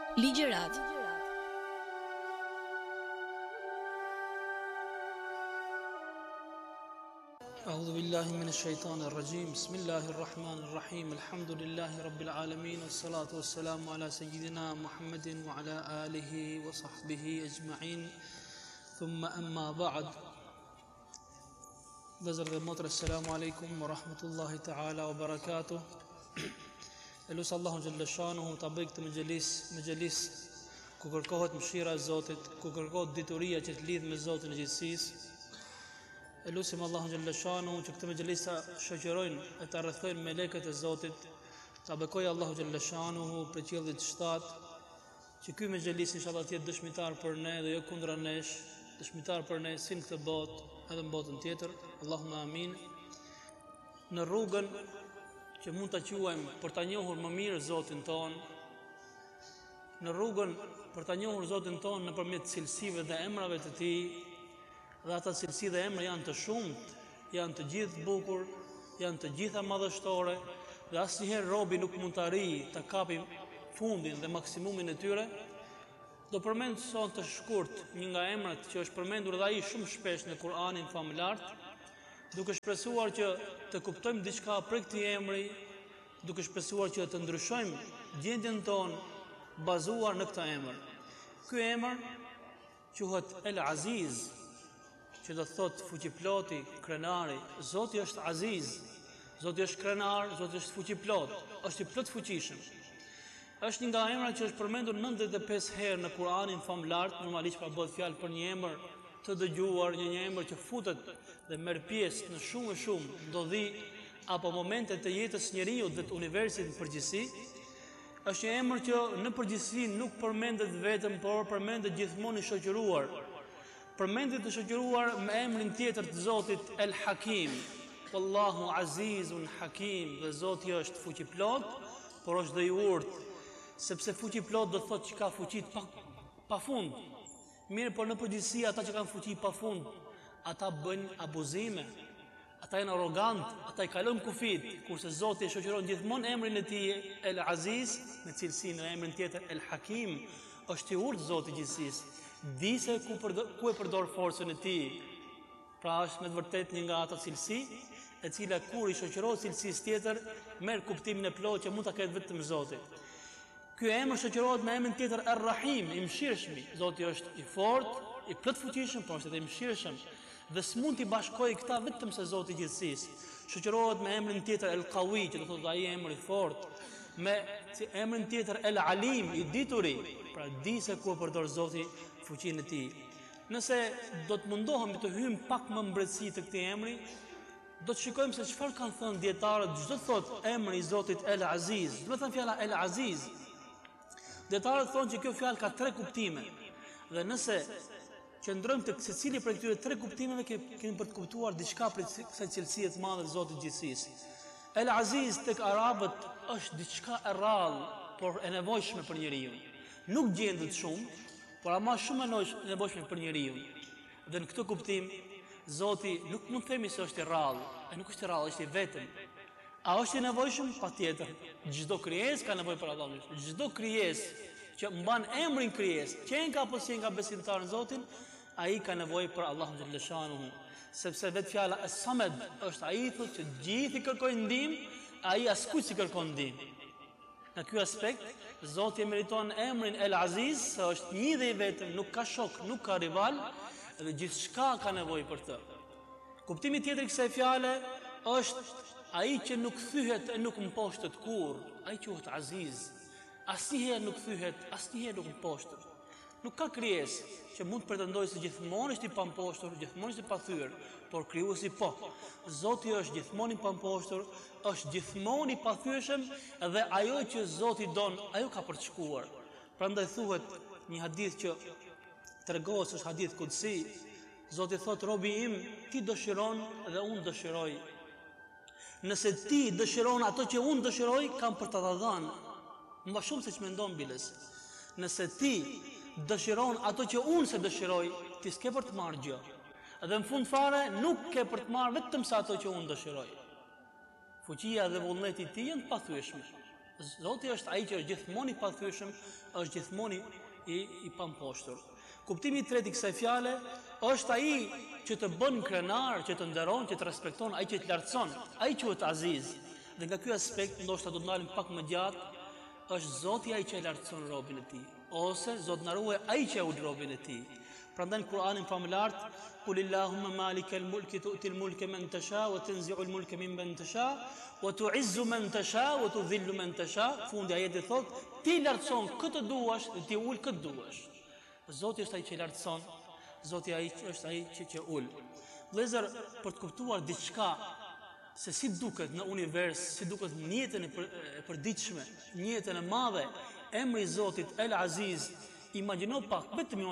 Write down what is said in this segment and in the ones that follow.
Ligjërat. أعوذ بالله من الشيطان الرجيم بسم الله الرحمن الرحيم الحمد لله رب العالمين والصلاة والسلام على سيدنا محمد وعلى آله وصحبه أجمعين ثم أما بعد Vëllezër dhe motra, assalamu alaikum wa rahmatullahi ta'ala wa barakatuh. Elusë Allahun xhalla shanuhu ta bëj këtë mëgjelis ku kërkohet mëshira e Zotit, ku kërkohet dituria që të lidh me Zotin e gjithësisë. Elusim Allahun xhalla shanuhu që këtë mëgjelis ta shoqërojnë e ta rrethojnë melekët e Zotit, ta bekojë Allahu xhalla shanuhu për qiellit 7, që ky mëgjelis inshallah të jetë dëshmitar për ne dhe jo kundra nesh, dëshmitar për ne si në këtë botë edhe në botën tjetër. Allahumma amin. Në rrugën që mund ta quajmë për ta njohur më mirë Zotin ton, në rrugën për ta njohur Zotin ton nëpërmjet cilësive dhe emrave të Tij, dhe ata cilësi dhe emra janë të shumtë, janë të gjithë bukur, janë të gjitha madhështore, dhe asnjëherë robi nuk mund të arrijë ta kapi fundin dhe maksimumin e tyre. Do përmend sot të shkurt një nga emrat që është përmendur dhe ai shumë shpesh në Kur'anin famulart, duke shpresuar që të kuptojmë diçka për këtij emri, duke shpresuar që të ndryshojmë gjendjen tonë bazuar në këtë emër. Ky emër quhet El Aziz, që do thot fuqiploti, krenari. Zoti është Aziz, Zoti është krenar, Zoti është fuqiplot, është i plot fuqishëm. Është një nga emrat që është përmendur 95 herë në Kur'anin famulart. Normalisht pra bëhet fjalë për një emër të dëgjuar, një emër që futet dhe merr pjesë në shumë ndodhi apo momente të jetës njeriu dhe të universit në përgjithësi. Është një emër që në përgjithësi nuk përmendet vetëm, por përmendet gjithmonë i shoqëruar. Përmendet i shoqëruar me emrin tjetër të Zotit El Hakim. Wallahu Azizun Hakim, dhe Zoti është fuqiplot, por është dhe i urtë. Sepse fuqi plot do të thotë që ka fuqi pa fund. Mirë, por në përgjithësi ata që kanë fuqi pa fund, ata bëjnë abuzime, ata janë arrogant, ata i kalojnë kufit, kurse Zoti e shoqëron gjithmonë emrin e Tij El Aziz me cilësinë e emrin tjetër El Hakim. Është i urtë Zoti i gjithësisë. Di se ku e përdor forcën e Tij. Pra është me të vërtetë një nga ato cilësi e cila kur i shoqërohet cilësisë tjetër merr kuptimin e plotë që mund ta ketë vetëm Zoti. Ky emër shoqërohet me emrin tjetër Ar-Rahim, i mëshirshmi. Zoti është i fortë, i plot fuqishëm, por është edhe i mëshirshëm. Dhe s'mund t'i bashkojë këta vetëm se Zoti i gjithësisë. Shoqërohet me emrin tjetër El-Qawi, që do thotë ai emri i fortë, me emrin tjetër El-Alim, i dituri. Pra di se ku e përdor Zoti fuqinë e Tij. Nëse do të mundohemi të hyjmë pak më mbretësi të këtij emri, do të shikojmë se çfarë kanë thënë dietarët. Çdo thot emri i Zotit El Aziz, do të thënë fjala El Aziz. Dietarët thonë që kjo fjalë ka 3 kuptime. Dhe nëse qëndrojmë tek secili prej këtyre 3 kuptimeve, kemi për të kuptuar diçka për kësaj cilësie të madhe të Zotit të gjithësisë. El Aziz tek arabët është diçka e rrallë, por e nevojshme për njeriu. Nuk gjendet shumë, por ama shumë e nevojshme për njeriu. Dhe në këtë kuptim, Zoti nuk mund të themi se është i rrallë, ai nuk është i rrallë, është i vetëm. A është i nevojshëm? Patjetër. Çdo krijesë ka nevojë për Allahun. Çdo krijesë që mban emrin krijesë, qenka apo si nga besimtar në Zotin, ai ka nevojë për Allahun xhalla shanuhu. Sepse vetë fjala As-Samad është ai thotë që gjithë i kërkojnë ndihmë, ai askujt i kërkon ndihmë. Në ky aspekt, Zoti e meriton emrin El Aziz, se është një dhe i vetëm, nuk ka shok, nuk ka rival, dhe gjithçka ka nevojë për të. Kuptimi tjetër i kësaj fjale është ai që nuk thyhet e nuk mposhtet kurrë, ai quhet Aziz. Asnjëherë nuk thyhet, asnjëherë nuk mposhtet. Nuk ka krijesë që mund të pretendojë se gjithmonë është i pamposhtur, gjithmonë është i pathyer, por krijuesi po. Zoti është gjithmonë i pamposhtur, është gjithmonë i pathyeshëm, dhe ajo që Zoti don, ajo ka për të shkuar. Prandaj thuhet një hadith që tregohet se është hadith kudsi. Zoti thot: "Robi im, ti dëshiron dhe unë dëshiroj. Nëse ti dëshiron ato që unë dëshiroj, kam për të dhënë. Më shumë se ç'mendon biles. Nëse ti dëshiron ato që unë se dëshiroj, ti s'ke për të marrë gjë. Dhe në fund fare nuk ke për të marrë vetëm sa ato që unë dëshiroj." Fuqia dhe vullneti i Tij janë pathyeshëm. Zoti është ai që është gjithmonë i pathyeshëm, është gjithmonë i pamposhtur. Kuptimi i tretë i kësaj fjale është ai që të bën krenar, që të nderon, që të respekton, ai që të lartëson, ai quhet Aziz. Dhe nga ky aspekt ndoshta do të ndalim pak më gjatë, është Zoti ai që e lartëson robën e tij, ose Zoti na ruaj ai që e ul robën e tij. Prandaj Kur'anin famulart Qulillahumma malikal mulki tu'til mulka man tasha wa tanzi'ul mulka mimman tasha wa tu'izzu man tasha wa tudhillu man tasha. Fundi ajetit thot, ti lartëson këtë duash dhe ti ul këtë duash. Zoti është ai që lartëson, Zoti është ai që ul. Vëllezër, për të kuptuar diçka se si duket në univers, si duket në jetën e përditshme, në jetën e madhe, emri i Zotit El Aziz, imagjino pak, vetëm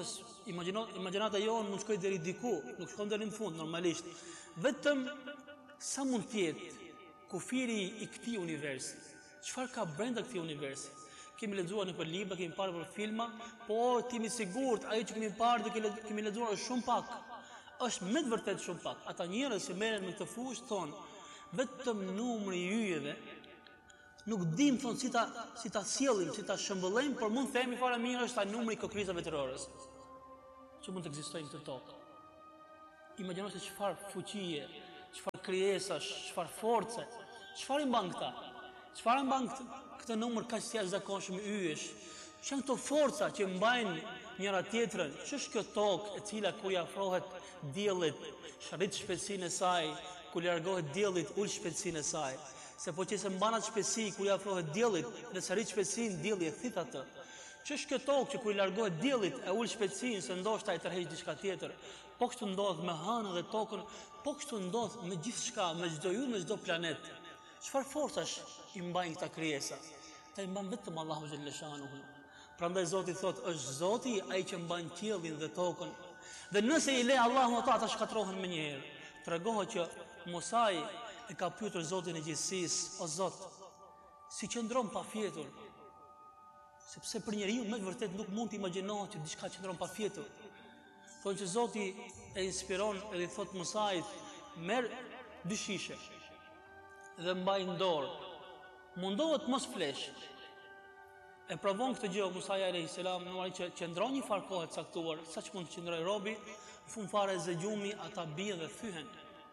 imagjinata jonë mund shkoj deri diku, nuk shkon deri në fund normalisht. Vetëm sa mund të jetë kufiri i këtij universi. Çfarë ka brenda këtij universi? Kemi lexuar në libra, kemi parë për filma, por ti jemi sigurt ajo që kemi parë dhe kemi lexuar është shumë pak. Është me të vërtet shumë pak. Ata njerëz që merren me këtë fushë thonë, vetëm numri i yjeve nuk dim thonë si ta sjellim, si ta shëmbëllojmë, por mund të themi fare mirë është ai numri i kokrizave terrorës që mund të ekzistojnë në këtë tokë. Imagjino se çfarë fuqie, çfarë krijesash, çfarë force, çfarë i mban këta? Çfarë mban këtë numër kaq të jashtëzakonshëm i yjesh? Çan këto forca që mbajnë njëra tjetrën, ç'është kjo tokë e cila kur i afrohet diellit, rrit shpejtësinë e saj, kur largohet diellit, ul shpejtësinë e saj. Se po që se mban atë shpejtësi kur i afrohet diellit, dhe sa rrit shpejtësinë, dielli e thith atë. Ç'është kjo tokë që kur i largohet diellit e ul shpejtësinë, se ndoshta e tërheq diçka tjetër. Po kështu ndodh me hënën dhe tokën, po kështu ndodh me gjithçka, me çdo yll, me çdo planet. Çfarë forcash i mbajnë këta krijesa? Ta i mban vetëm Allahu xhaleshanuhu. Prandaj Zoti thot, është Zoti ai që mban qiellin dhe tokën. Dhe nëse i le Allahu ata shkatrohen më njëherë. Tregohet që Musai e ka pyetur Zotin e gjithësisë, o Zot, si qëndron pa fjetur? Sepse për njeriu më vërtet nuk mund të imagjinohet që diçka qëndron pa fjetur. Thonë që Zoti e inspiron edhe i thot Musait, merr dy shishe dhe mbaj në dorë. Mundohet mos flesh. E provon këtë gjë Musa alayhis salam, normalisht që qëndron një farë kohë caktuar, saç mund të qëndroj robi, në fund fare zgjumi ata bien dhe thyhen.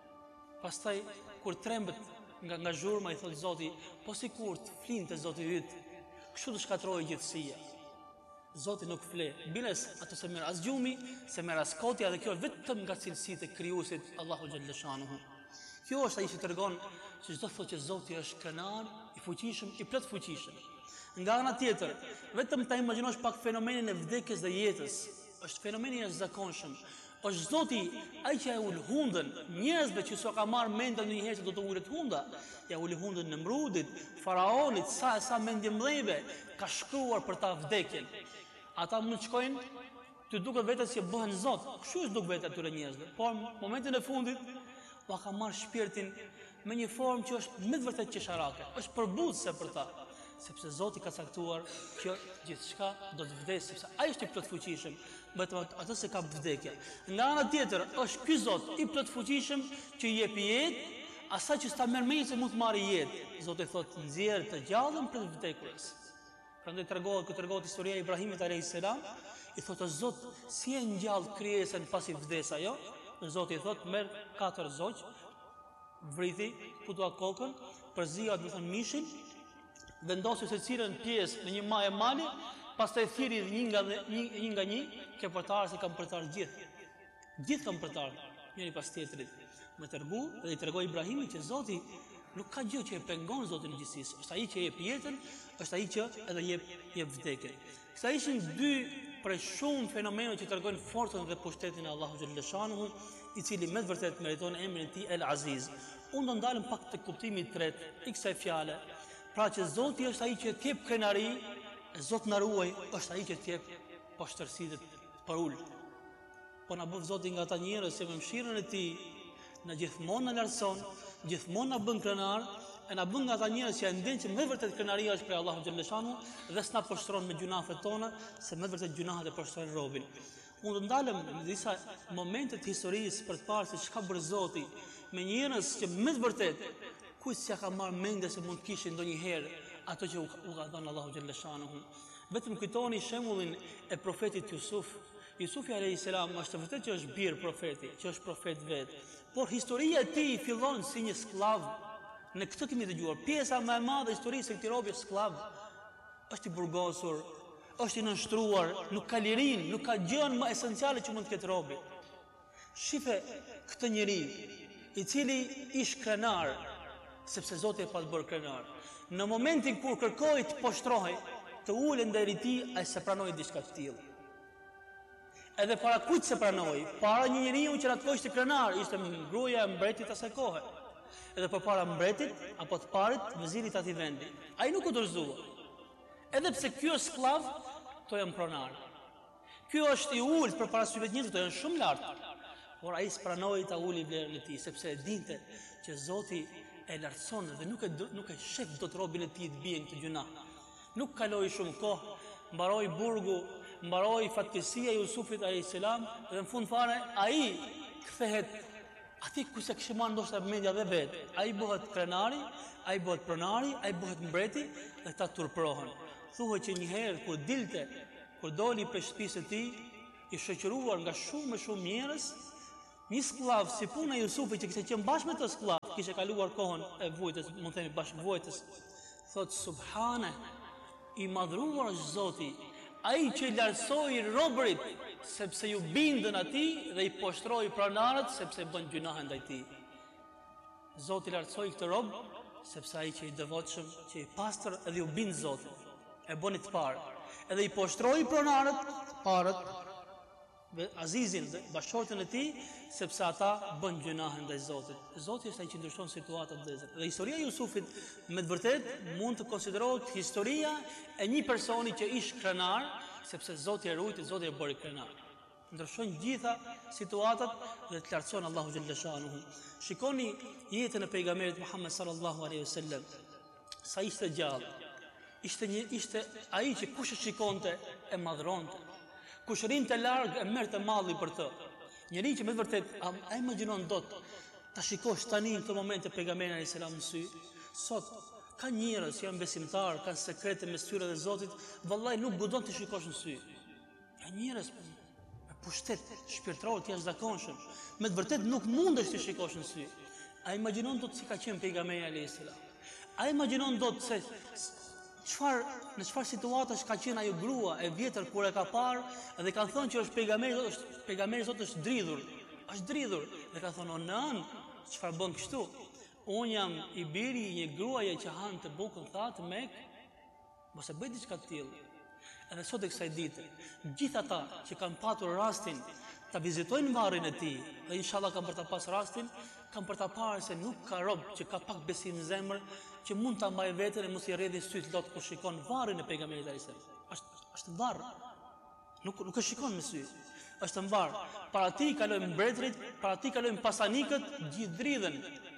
Pastaj kur trembet nga zhurma i thot Zoti, po sikur të flinte Zoti yt, kështu të shkatrojë gjithësia. Zoti nuk fle, biles ato se merr as gjumi, se merr as kotja, dhe kjo vetëm nga cilësitë e krijuesit Allahu xhaleshanuhu. Kjo është ai që tregon se çdo thotë që Zoti është krenar, i fuqishëm, i plot fuqishëm. Nga ana tjetër, vetëm ta imagjinosh pak fenomenin e vdekjes dhe jetës. Është fenomeni i jashtëzakonshëm. Është Zoti ai që e ul hundën, njerëzve që s'o ka marrë mend ndonjëherë se do të ulet hunda. Ja ul hundën Nemrudit, faraonit, sa mendje mbledhjeve ka shkruar për ta vdekjen. Ata mund të shkojnë të duket vetes që bëhen Zot. Kështu është duket vetë atyre njerëzve. Por në momentin e fundit u ka marrë shpirtin me një formë që është me të vërtetë qesharake. Është përbutëse për ta. Sepse Zoti ka caktuar që gjithçka do të vdesë, sepse ai është i plot fuqishëm, vetëm atë se ka vdekje. Nga ana tjetër, është ky Zot i plot fuqishëm që i jep jetë asaj që s'ta merr mendje se mund të marrë jetë. Zoti thotë, nxjerr të gjallën për të vdekurës. Prandaj tregohet historia e Ibrahimit alayhis salam, i thotë Zot, si e ngjall krijesën pasi vdes ajo? Zoti i thotë, merr 4 zogj, vriti, putua kokën, përzihet, do të thonë mishin, vendosi secilën pjesë në një majë mali, pastaj thiri një nga një, ke përtarë se kanë përtarë gjithë. Gjithë kanë përtarë, njëri pas tjetrit. Me tregu dhe i tregoi Ibrahimit që Zoti nuk ka gjë që e pengon Zotin e gjithësisë. Është ai që jep jetën, është ai që edhe jep vdekjen. Këta ishin dy prej shumë fenomeneve që tregojnë forcën dhe pushtetin e Allahu xhaleshanuhu, i cili me të vërtetë meriton emrin e tij El Aziz. Unë do ndalem pak te kuptimi i tretë i kësaj fjale. Pra që Zoti është ai që t'jep krenari, e Zot na ruaj, është ai që t'jep poshtërsi dhe për ul. Po na bëv Zoti nga ata njerëz që me mëshirën e tij na gjithmonë na lartëson, gjithmonë na bën krenar, e na bën nga ata njerëz që ndjen që me vërtet krenaria është prej Allahu xhaleshanu dhe s'na poshtron me gjunafet tona, se me vërtet gjunahet e poshtrojnë robin. Unë do ndalem në disa momente të historisë për të parë se çka bën Zoti me njerëz që me vërtet kujt s'ja ka marrë mendje se mund të kishin ndonjëherë ato që u ka dhënë Allahu xhalla shanuhu. Vetëm kujtoni shembullin e profetit Jusuf. Jusufi alayhis salam është vërtet që është bir profeti, që është profet vet, por historia e tij fillon si një skllav. Në këtë kemi dëgjuar. Pjesa më e madhe e historisë së këtij robi është skllav. Është i burgosur, është i nënshtruar, nuk ka lirinë, nuk ka gjën më esenciale që mund të ketë robi. Shife këtë njeri i cili ish krenar, sepse Zoti e pa të bërë krenar. Në momentin kur kërkoi të poshtrohej, të ulej ndaj tij, ai se pranoi diçka të tillë. Edhe para kujt se pranoi? Para një njeriu që atë kohë ishte krenar, ishte gruaja e mbretit asaj kohe. Edhe përpara mbretit apo të parit vezirit atij vendi. Ai nuk u dorëzua. Edhe pse ky është skllav, to janë pronar. Ky është i ulët përpara syve të njerëzve, to janë shumë lart. Por ai spranoi ta ulë vlerën e tij, sepse e dinte që Zoti e lartëson dhe nuk e shef dot robën e tij të bien këtë gjuna. Nuk kaloi shumë kohë, mbaroi burgu, mbaroi fatkesia e Jusufit alayhis salam dhe në fund fare ai kthehet aty ku se kishte marrë ndoshta media dhe vet. Ai bëhet krenari, ai bëhet pronari, ai bëhet mbreti dhe ta turprohen. Thuhet që një herë kur doli prej shtëpisë së tij, i shoqëruar nga shumë njerëz, një skllav si puna e Jusufit që kishte qenë bashkë me të skllav, kishte kaluar kohën e vujtës, mund të themi bashkëvujtës. Thot subhane, i madhruar është Zoti, ai që i lartësoi robërit sepse ju bindën atij dhe i poshtroi pranarët sepse bën gjunahe ndaj tij. Zoti lartësoi këtë rob sepse ai që i devotshëm, që i pastër edhe ju bind Zotit, e bëni të parë. Edhe i poshtroi pranarët, parët, Azizin dhe bashkëshortën e tij, sepse ata bën gjunahe ndaj Zotit. Zoti është ai që ndryshon situatat dhe Zot. Dhe historia e Jusufit me të vërtetë mund të konsiderohet historia e një personi që ish krenar, sepse Zoti e ruajti, Zoti e bëri krenar. Ndryshon gjitha situatat dhe të lartëson Allahu xhalla shanuhu. Shikoni jetën e pejgamberit Muhammed sallallahu alaihi wasallam. Sa ishte gjallë. Ishte ai që kush e shikonte e madhronte. Kush rinte larg e merrte malli për të. Njëri që me të vërtet a imagjinon dot ta shikosh tani në këtë moment e pejgamberit alayhis salam në sy. Sot ka njerëz që janë besimtar, kanë sekrete mes tyre dhe Zotit, vallahi nuk gudon të shikosh në sy. Ka njerëz me pushtet shpirtëror të jashtëzakonshëm, me të vërtet nuk mundesh të shikosh në sy. A imagjinon dot si ka qenë pejgamberi alayhis salam? A imagjinon dot se në çfarë situatash ka qenë ajo grua e vjetër kur e ka parë dhe ka thënë që është pejgamberi Zot është dridhur. Është dridhur dhe ka thënë o nën, çfarë bën kështu? Unë jam i biri i një gruaje që han të bukën thatë Mekë, mos e bëj diçka të tillë. Edhe sot e kësaj dite, gjithë ata që kanë patur rastin ta vizitojnë varrin e tij, dhe inshallah kanë për ta pas rastin, kanë për ta parë se nuk ka rob që ka pak besim në zemër, që mund ta mbajë veten e mos i rredhi syt lot kur shikon varrin e pejgamberit alayhis salam. Është varr. Nuk e shikon me sy. Është në varr. Para ti kalojnë mbretërit, para ti kalojnë pasanikët, gjithë dridhen.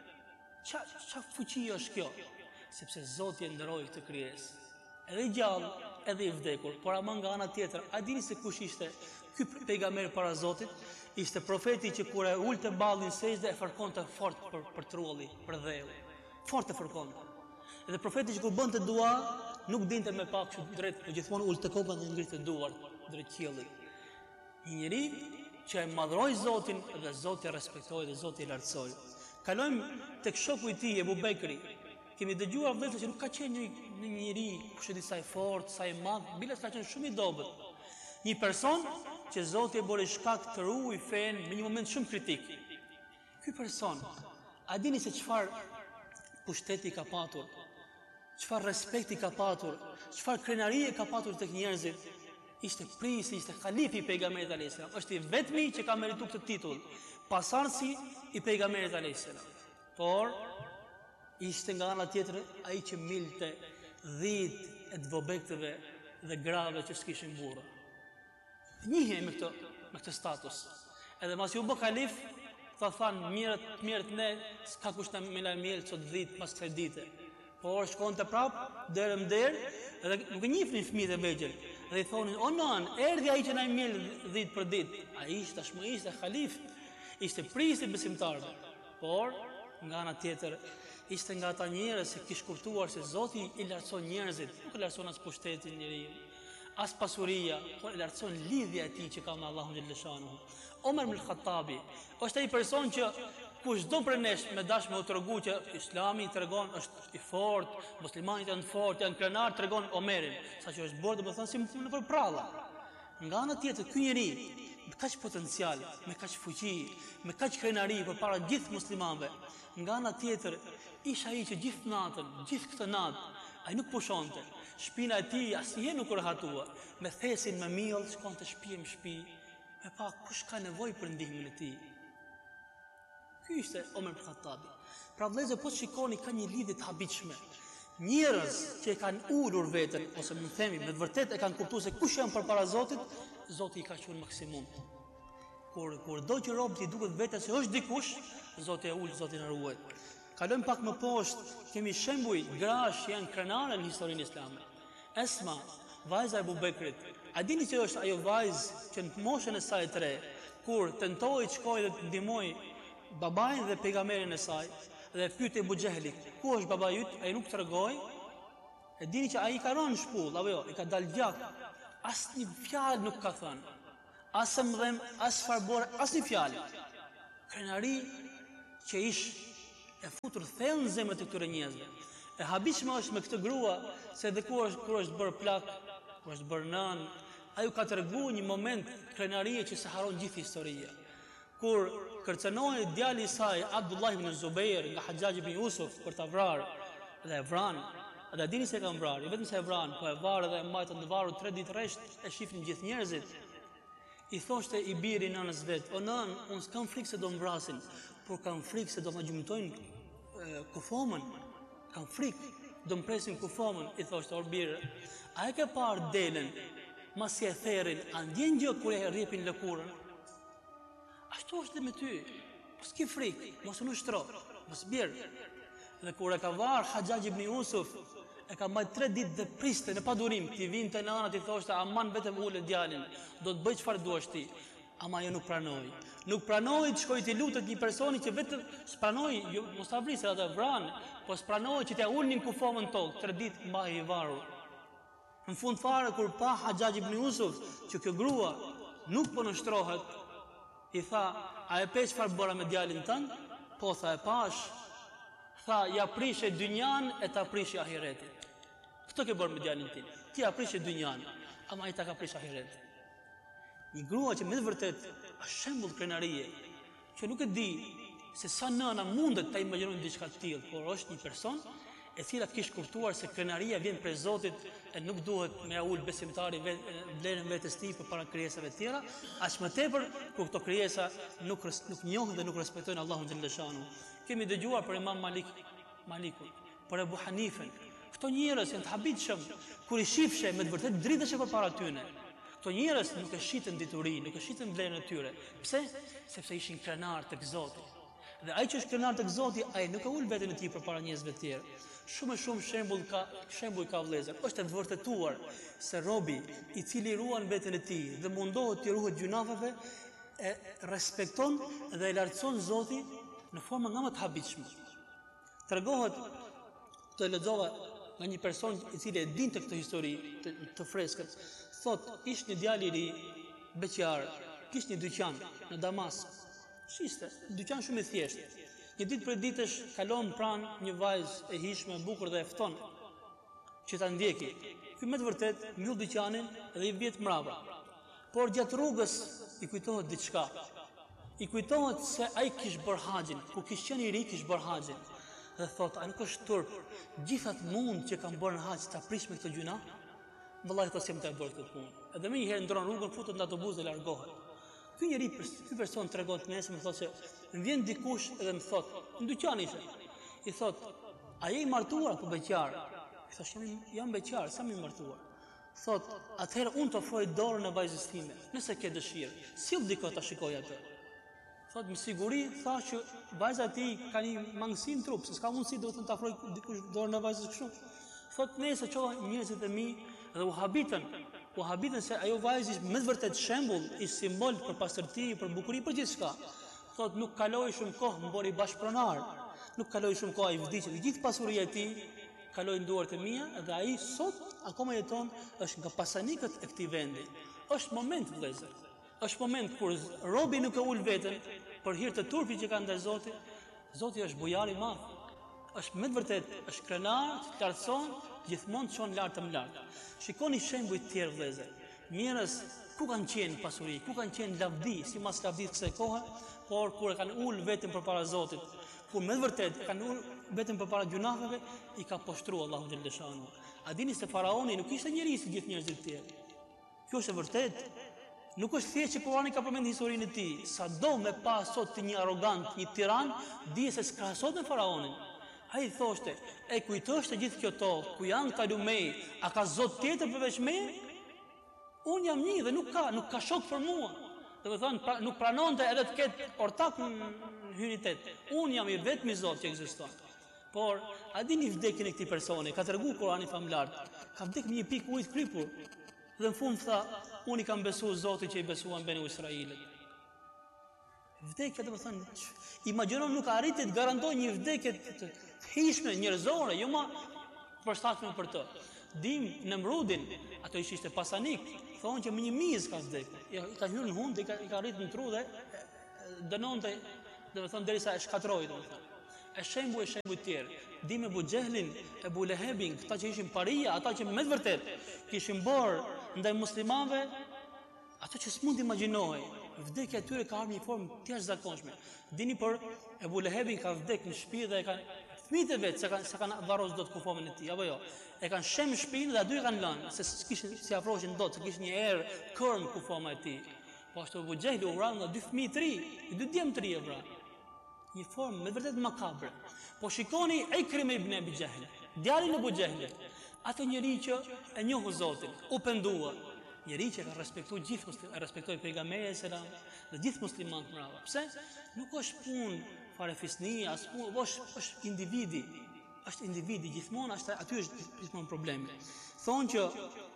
Çfarë fuqi është kjo? Sepse Zoti e nderoi këtë krijesë. Edhe i gjallë, edhe i vdekur, por ama nga ana tjetër, a dini se kush ishte ky pejgamber para Zotit? Ishte profeti që kur e ulte ballin sejdë e fërkonte fort për trulli, për dheu. Fort e fërkonte. Edhe profeti që kur bënte dua, nuk dinte me pak kështu drejt, por gjithmonë ulte kokën dhe ngritte duart drejt qiellit. Një njeri që e madhroi Zotin dhe Zoti e respektoi dhe Zoti e lartësoi. Kalojmë tek shoku i tij Ebu Bekri. Kemi dëgjuar vëllezër që nuk ka qenë një njeri kush e di sa i fortë, sa i madh, biles ka qenë shumë i dobët. Një person që Zoti e bëri shkak të ruaj fen në një moment shumë kritik. Ky person, a dini se çfarë pushteti ka patur? Çfarë respekti ka patur? Çfarë krenarie ka patur tek njerëzit? Ishte prisi, ishte halifi i pejgamberit alayhis salam. Është i vetmi që ka merituar këtë titull, pasardhësi i pejgamberit alayhis salam. Por ishte nga ana tjetër ai që milte 10 e të vobegtëve dhe grave që s'kishin burrë. Njihej me këtë status. Edhe mas ju bë kalif, thanë mirët ne, s'ka kush na me la miel sot 10 pas kësaj dite. Por shkonte prap derë derë, edhe nuk e njihnin fëmijët e vegjël. Dhe i thonin, o nan, erdhi ai që na miel 10 për ditë. Ai ishte halif, ishte prisi besimtarëve. Por nga ana tjetër ishte nga ata njerëz që kish kuptuar se Zoti i lartëson njerëzit, nuk e lartëson as pushtetin njeriu, as pasuria, por e lartëson lidhja e tij që ka me Allahun xhaleshanuhu. Omer ibn al-Khattabi është ai person që kushdo prej nesh me dash me u tregu që Islami tregon është i fortë, muslimanët janë të fortë, janë krenar, tregon Omerin, saqë është bërë domethënë si nëpër pralla. Nga ana tjetër, ky njeri me kaq potencial, me kaq fuqi, me kaq krenari përpara gjithë muslimanëve, nga ana tjetër isha ai që gjithë natën, gjithë këtë natë, ai nuk pushonte. Shpina e tij asnjëherë nuk u rehatua. Me thesin me miell shkonte shtëpi me shtëpi, me pa kush ka nevojë për ndihmën e tij. Ky ishte Omer ibn Khattabi. Pra vëllezër, po shikoni, ka një lidhje të habitshme. Njerëz që e kanë ulur veten, ose më themi, me vërtet e kanë kuptuar se kush janë përpara Zotit, Zoti i ka qenë maksimum. Kur do që robi duket vetë se është dikush, Zoti e ul, Zoti na ruaj. Kalojmë pak më poshtë, kemi shembuj grash që janë krenare në historinë islame. Esma, vajza e Abu Bekrit. A dini që është ajo vajzë që në moshën e saj 3, kur tentoi të shkojë dhe të ndihmoj babain dhe pejgamberin e saj, dhe pyeti Abu Jehli, ku është baba yt? Ai nuk tregoi. E dini që ai ka rënë në shpull, apo jo, i ka dalë gjak. Asnjë fjalë nuk ka thënë. As mëdhem, as farbor, asnjë fjalë. Krenari që ish e futur thellë në zemrat e këtyre njerëzve. E habitshme është me këtë grua se edhe kur është bërë plak, kur është bërë nën, ajo ka treguar një moment krenarie që se haron gjithë historia. Kur kërcënoi djali i saj Abdullah ibn Zubair nga Hajjaj ibn Yusuf për ta vrarë dhe e vran, dhe dini se e kanë vrarë, vetëm se e vran, po e varë dhe e mbajtë në varur 3 ditë rresht, e shifnin gjithë njerëzit. I thoshte i biri nënës vet, o nën, unë s'kam frikë se do më vrasin, por kam frikë se do më gjumtojnë kufomën, kam frikë, do më presin kufomën, i thoshte o birë, a e ke parë delen, mas si e therin, a ndjen gjë kur e rrjepin lëkurën? Ashtu është dhe me ty, po s'ki frikë, mos u ushtro, mos bjerë. Dhe kur e ka varë Hajjaj ibn Yusuf, e ka mbajtë 3 ditë dhe priste në padurim, ti vinte në anët i thoshte, aman vetëm ule djalin, do të bëj çfarë duash ti. Ama jo nuk pranoi. Nuk pranoi të shkojë të lutet një personi që vetëm s'pranoi, jo, mos ta vrisë atë vran, po s'pranoi që t'ia ulnin kufomën tokë, 3 ditë mbahej i varur. Në fund fare kur pa Hajjaj ibn Yusuf që kjo grua nuk po nështrohet, i tha, a e pe çfarë bëra me djalin tënd? Po, tha, e pash. Tha, ja prishe dynjan e ta prishe ahiretin. Këtë ke bërë me djalin tim. Ti ja prishe dynjan, ama ai ta ka prish ahiretin. Një grua që me të vërtet është shembull krenarie, që nuk e di se sa nëna mundet ta imagjinojnë diçka të tillë, por është një person e cila kishte kuptuar se krenaria vjen prej Zotit e nuk duhet me ja ul besimtari vlerën vetes tij përpara krijesave të tjera, aq më tepër kur këto krijesa nuk njohin dhe nuk respektojnë Allahun xhaleshanu. Kemi dëgjuar për Imam Malikun, për Abu Hanifën. Këto njerëz janë të habitshëm, kur i shifshe me të vërtet driteshe përpara tyre. Këto njerëz nuk e shitën diturinë, nuk e shitën vlerën e tyre. Pse? Sepse ishin krenar tek Zoti. Dhe ai që është krenar tek Zoti, ai nuk e ul veten e tij përpara njerëzve të tjerë. Shumë shembull ka vëllezër. Është e vërtetuar se robi i cili ruan veten e tij dhe mundohet të ruhet gjunafeve e respekton dhe e lartëson Zotin në forma nga më të habitshme. Tregohet, të lexova nga një person i cili e dinte këtë histori të freskët, thotë, ishte një djalë i ri, beqar, kishte një dyqan në Damask. Shiste, dyqan shumë i thjeshtë. Një ditë për ditësh kalon pranë një vajzë e hishme, e bukur dhe e fton që ta ndjeki. Ky me të vërtet mbyll dyqanin dhe i vjet mbrapa. Por gjatë rrugës i kujtohet diçka. I kujtohet se ai kishte bërë haxhin, kur kishte qenë i ri kishte bërë haxhin. Dhe thotë, ai nuk është turp, gjithat mund që kanë bërë në haxh ta prish me këtë gjuna. Vallahi thotë se më ta bërë këtë punë. Edhe më një herë ndron rrugën, futet në autobus dhe largohet. Ky person tregon nesër më thotë se më vjen dikush dhe më thotë, në dyqan ishte. I thotë, a je i martuar apo beqar? I thash, jam beqar, sa më i martuar. Thotë, atëherë unë të ofroj dorën e vajzës time, nëse ke dëshirë, sill dikot ta shikoj atë. Thotë, me siguri thash që vajza e tij ka një mangësi në trup, se s'ka mundësi do të ta ofroj dikush dorën e vajzës kështu. Thotë, nesër çova njerëzit e mi dhe u habitën se ajo vajzë ishte me të vërtet shembull, i simbol për pastërti, për bukuri, për gjithçka. Thotë, nuk kaloi shumë kohë, më bëri bashkëpronar. nuk kaloi shumë kohë, ai vdiqet. Gjithë pasuria e tij kaloi në duart e mia dhe ai sot akoma jeton, është nga pasanikët e këtij vendi. Është moment vëllezër. Është moment kur robi nuk e ul veten për hir të turpit që ka ndër Zoti. Zoti është bujar i madh. Është me të vërtetë, është krenar, të lartëson, gjithmonë të çon lart më lart. Shikoni shembuj të tjerë vëllezër. Njerëz ku kanë qenë pasuri, ku kanë qenë lavdi, sipas lavdit kësaj kohe, por kur e kanë ul veten përpara Zotit, kur me të vërtetë kanë ul veten përpara gjunafeve, i ka poshtruar Allahu xhallahu xhanu. A dini se faraoni nuk ishte njeri si gjithë njerëzit e tjerë. Kjo është e vërtetë. Nuk është thjesht që Kurani ka përmendur historinë e tij. Sado me pas sot një arrogant, një tiran, dije se s'krahasot me faraonin. Ai thoshte, e kujtosh të gjithë kjo tokë, ku janë kalumej, a ka zot tjetër përveç meje? Unë jam një dhe nuk ka shok për mua. Do të thonë, nuk pranonte edhe të ketë ortak në hynitet. Unë jam i vetmi Zot që ekziston. Por, a dini vdekjen e këtij personi? Ka treguar Kurani famlar. Ka vdekur me një pikë ujë të kripur. Dhe në fund tha, unë i kam besuar Zotin që i besuan Beni Israilit. Vdekja, do të thonë, imagjino nuk arriti të garantoj një vdekje të hishme njerëzore, jo më përshtatshme për të. Dim Nemrudin, ato ishte pasanik, thonë që me një mizë ka vdekur. I ka hyrë në hund, i ka arritur në tru dhe dënonte, do të thonë derisa e shkatroi, do të thonë. E shembuj të tjerë. Dim Ebu Xhehlin, Ebu Lehebin, ata që ishin paria, ata që me të vërtetë kishin bërë ndaj muslimanëve ato që s'mund të imagjinoj. Vdekja e tyre ka ardhur në një formë të jashtëzakonshme. Dini për Ebu Lehebin ka vdekur në shtëpi dhe e kanë fëmijët e vet se kanë varros dot kufomën e tij, apo jo. E kanë shem shtëpinë dhe aty e kanë lënë, se s'kishin si afroheshin dot, se kishin një erë kërm kufoma e tij. Po ashtu Ebu Xhehli u vran nga dy fëmijë të ri, dy djem të ri e vran. Një formë me vërtet makabre. Po shikoni Ikrim ibn Abi Jahl, djalin e Abu Jahlit, atë njeri që e njohu Zotin, u pendua, njeri që ka respektuar gjithë muslimanët, respektoi pejgamberin selam dhe gjithë muslimanët mbrapa. Pse? Nuk është punë farefisnia, as punë, është individi. Është individi, gjithmonë është aty është gjithmonë problemi. Thonë që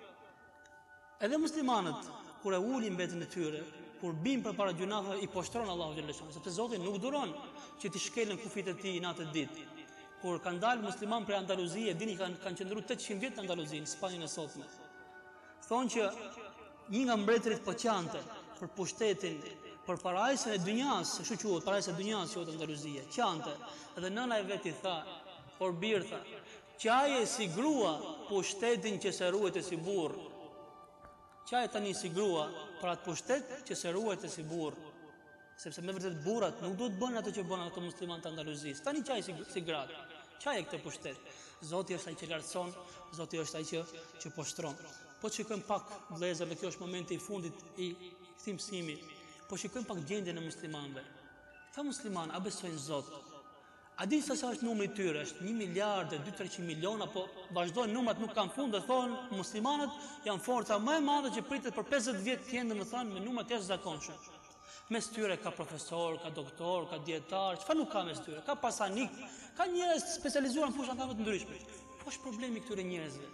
edhe muslimanët kur e ulin veten e tyre, kur bin përpara gjunafeve i poshtron Allahu xhallahu xhallahu, sepse Zoti nuk duron që ti shkelen kufit e tij natë ditë. Kur kanë dalë musliman për Andaluzie, dini kanë qëndruar 800 vjet në Andaluzi, në Spanjën e sotme. Thonë që një nga mbretërit po qante për pushtetin, për parajsën e dynjas, kështu quhet, parajsja e dynjas quhet Andaluzia. Qante, dhe nëna e vet i tha, por bir tha, qaje si grua pushtetin që se ruhet si burr. Qaje tani si grua për atë pushtet që se ruhet si burr. Sepse me vërtet burrat nuk duhet bënë ato që bën ato muslimanët të Andaluzisë. Tani qaje si gratë. Qaje këtë pushtet. Zoti është ai që lartëson, Zoti është ai që poshtron. Po shikojmë pak vëllezër, dhe kjo është momenti i fundit i këtij mësimi. Po shikojmë pak gjendjen e muslimanëve. Këta muslimanë a besojnë Zot? A di sa është numri i tyre? Është 1 miliard e 200-300 miliona, po vazhdojnë numrat, nuk kanë fund, dhe thonë muslimanët janë forca më e madhe që pritet për 50 vjet të jenë, domethënë me numra të jashtëzakonshëm. Mes tyre ka profesor, ka doktor, ka dietar, çfarë nuk ka mes tyre? Ka pasanik, ka njerëz specializuar në fusha të ndryshme. Po është problemi këtyre njerëzve.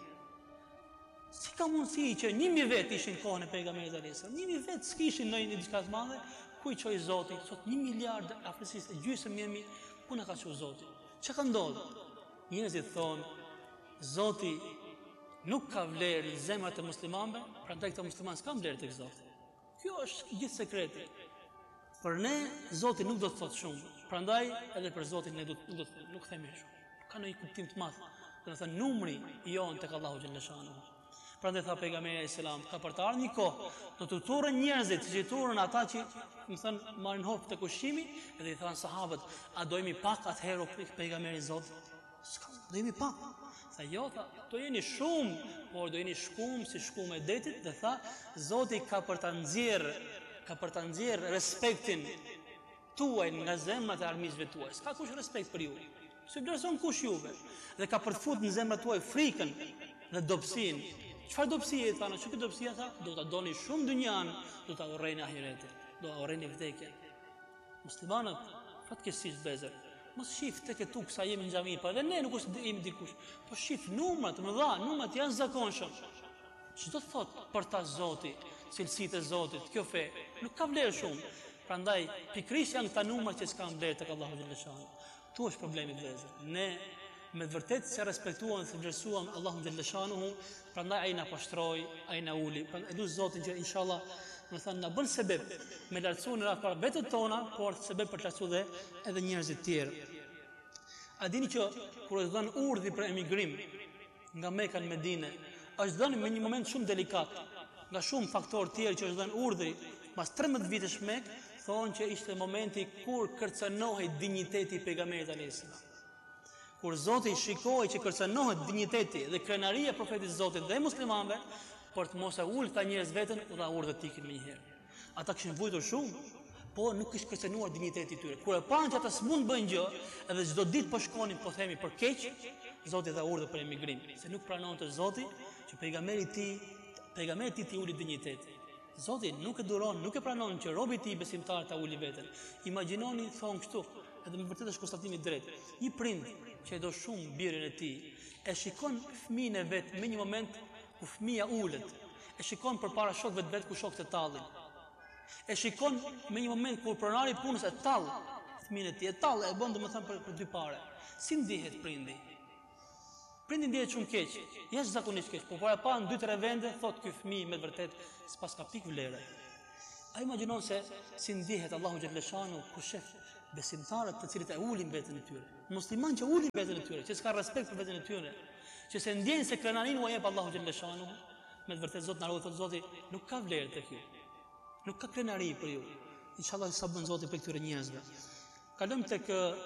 Si ka mundësi që 1000 vet ishin kohën e pejgamberit alayhis salam, 1000 vet s'kishin ndonjë diçka të madhe, ku i çoi Zoti? Sot 1 miliard afërsisht e gjysmë jemi, ku na ka çuar Zoti? Çka ka ndodhur? Njerëzit thonë, Zoti nuk ka vlerë në zemrat e muslimanëve, prandaj këta muslimanë s'kan vlerë tek Zoti. Kjo është gjithë sekreti. Për ne Zoti nuk do të thotë shumë. Prandaj edhe për Zotin ne nuk themi shumë. Ka ndonjë kuptim të madh. Do të thënë numri i jon tek Allahu xhallahu xhanu. Prandaj tha pejgamberi selam, ka për të ardhur një kohë, do të turren njerëzit, siç i turren ata që, më thënë, marrin hop tek ushqimi, edhe i thanë sahabët, a do jemi pak atëherë pejgamberi Zot? S'ka, do jemi pak. Tha jo, tha, do jeni shumë, por do jeni shkum si shkumë e detit, dhe tha, Zoti ka për ta nxjerrë respektin tuaj nga zemrat e armiqve tuaj. S'ka kush respekt për ju. Si vlerëson kush juve? Dhe ka për të futur në zemrat tuaj frikën dhe dobësinë. Çfarë dobësie thanë? Çfarë dobësia tha? Do ta doni shumë dynjan, do ta urrejnë ahiretin, do ta urrejnë vdekjen. Muslimanët fatkeqësisht bezër. Mos shif tek tu sa jemi në xhami, po edhe ne nuk është jemi dikush. Po shif numrat më dha, numrat janë zakonshëm. Çdo thot për ta Zoti, cilësitë e Zotit, kjo fe nuk ka vlerë shumë. Prandaj pikërisht janë këta numra që s'kan vlerë tek Allahu xhallahu xhallahu. Tu është problemi vëllezër. Ne me të vërtetë se respektuam dhe vlerësuam Allahun xhallashanuhu, prandaj ai na pashtroi, ai na uli. Prandaj elu Zotin që inshallah, do të thënë na bën sebeb me lartësu në radhë para vetët tona, por sebeb për të lartësu dhe edhe njerëzit tjerë. A dini që kur është dhënë urdhri për emigrim nga Mekka në Medinë, është dhënë me një moment shumë delikat, nga shumë faktorë tjerë që është dhënë urdhri, pas 13 vitesh Mekë, thonë që ishte momenti kur kërcënohej dinjiteti i pejgamberit alayhis salam. Kur Zoti shikoi që kërcënohet dinjiteti dhe krenaria e profetit Zotit dhe muslimanëve, për të mos e ulë ta njerëz veten, u dha urdhë të ikin më një herë. Ata kishin vujtur shumë, po nuk kishte kërcënuar dinjiteti i tyre. Kur e panë që ata s'mund bëjnë gjë, edhe çdo ditë po shkonin, po themi për keq, Zoti dha urdhë për emigrim, se nuk pranonte Zoti që pejgamberi i tij uli dinjiteti. Zoti nuk e duron, nuk e pranon që robi i tij besimtar ta uli veten. Imagjinoni thon kështu, edhe me vërtetë është konstatimi i drejtë. Një prind që e do shumë birin e tij, e shikon fëmijën e vet me një moment ku fëmia ulet, e shikon përpara shokëve të vet ku shokët e tallin. E shikon me një moment kur pronari i punës e tall fëmijën e tij, e tall, e bën domethënë për dy pare. Si ndihet prindi? Prindi ndihet shumë keq, jashtëzakonisht keq, por para pa në 2-3 vende thot ky fëmijë me vërtet s'pas ka pik vlere. Ai imagjinon se si ndihet Allahu xhaleshanu kur shef besimtarët të cilët e ulin veten e tyre. Musliman që ulin veten e tyre, që s'ka respekt për veten e tyre, që se ndjejnë se krenarin u jep Allahu xhaleshanu, me vërtet Zoti na ruaj, Zoti nuk ka vlerë tek ju. Nuk ka krenari për ju. Inshallah sa bën Zoti për këtyre njerëzve. Kalojmë tek